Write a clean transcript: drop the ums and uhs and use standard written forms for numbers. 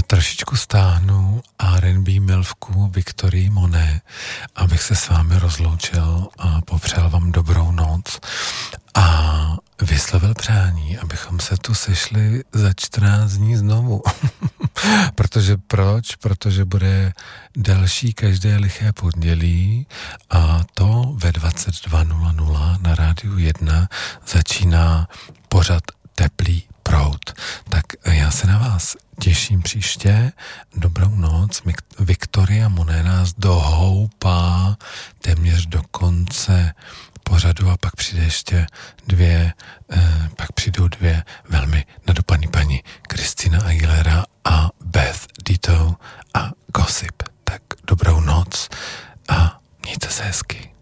trošičku stáhnu R&B milvku Victorii Monet, abych se s vámi rozloučil a popřál vám dobrou noc a vyslovil přání, abychom se tu sešli za 14 dní znovu. Protože proč? Protože bude další každé liché pondělí a to ve 22:00 na Rádiu 1 začíná pořad Teplý proud. Tak já se na vás těším příště. Dobrou noc. Victoria Monet nás dohoupá téměř do konce pořadu a pak přijde ještě pak přijdou dvě velmi nadupaný paní Christina Aguilera a Beth Ditto a Gossip. Tak dobrou noc a mějte se hezky.